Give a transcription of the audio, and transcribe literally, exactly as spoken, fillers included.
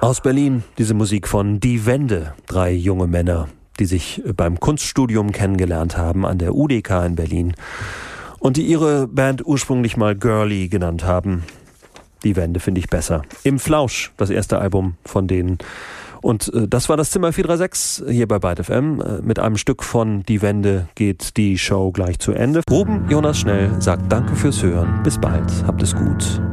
Aus Berlin diese Musik von Die Wende. Drei junge Männer, die sich beim Kunststudium kennengelernt haben an der U D K in Berlin und die ihre Band ursprünglich mal Girly genannt haben. Die Wende finde ich besser. Im Flausch, das erste Album von denen. Und äh, das war das Zimmer vier drei sechs hier bei Byte F M. Äh, mit einem Stück von Die Wende geht die Show gleich zu Ende. Ruben Jonas Schnell sagt Danke fürs Hören. Bis bald. Habt es gut.